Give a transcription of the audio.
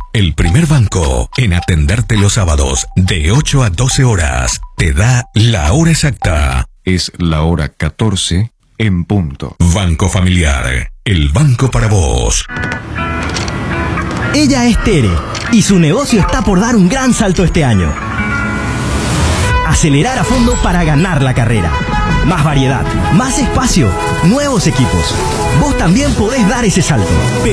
el primer banco en atenderte los sábados de 8 a 12 horas. Te da la hora exacta. Es la hora 14 en punto. Banco Familiar, el banco para vos. Ella es Tere y su negocio está por dar un gran salto este año. Acelerar a fondo para ganar la carrera. Más variedad, más espacio, nuevos equipos. Vos también podés dar ese salto.